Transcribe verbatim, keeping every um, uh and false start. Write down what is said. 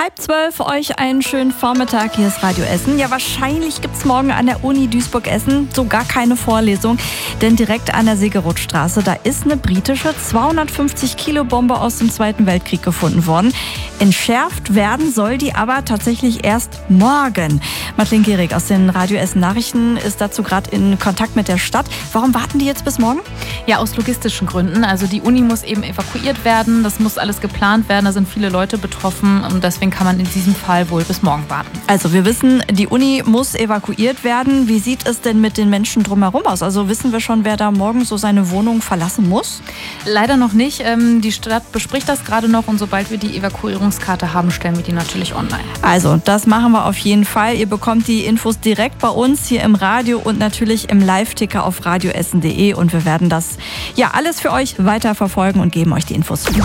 halb zwölf, euch einen schönen Vormittag. Hier ist Radio Essen. Ja, wahrscheinlich gibt es morgen an der Uni Duisburg-Essen so gar keine Vorlesung. Denn direkt an der Segerothstraße, da ist eine britische zweihundertfünfzig Kilo Bombe aus dem Zweiten Weltkrieg gefunden worden. Entschärft werden soll die aber tatsächlich erst morgen. Madeleine Gehrig aus den Radio Essen Nachrichten ist dazu gerade in Kontakt mit der Stadt. Warum warten die jetzt bis morgen? Ja, aus logistischen Gründen. Also die Uni muss eben evakuiert werden. Das muss alles geplant werden. Da sind viele Leute betroffen. Und deswegen kann man in diesem Fall wohl bis morgen warten. Also wir wissen, die Uni muss evakuiert werden. Wie sieht es denn mit den Menschen drumherum aus? Also wissen wir schon, wer da morgen so seine Wohnung verlassen muss? Leider noch nicht. Die Stadt bespricht das gerade noch. Und sobald wir die Evakuierungskarte haben, stellen wir die natürlich online. Also das machen wir auf jeden Fall. Ihr bekommt die Infos direkt bei uns hier im Radio und natürlich im Live-Ticker auf radioessen punkt de. Und wir werden das ja alles für euch weiter verfolgen und geben euch die Infos.